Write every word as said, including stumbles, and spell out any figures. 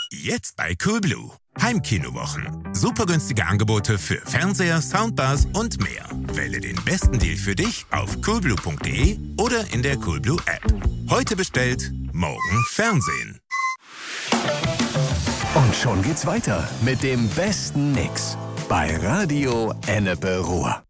Jetzt bei Coolblue. Heimkinowochen. Super günstige Angebote für Fernseher, Soundbars und mehr. Wähle den besten Deal für dich auf coolblue punkt de oder in der Coolblue App. Heute bestellt, morgen Fernsehen. Und schon geht's weiter mit dem besten Mix bei Radio Ennepe Ruhr.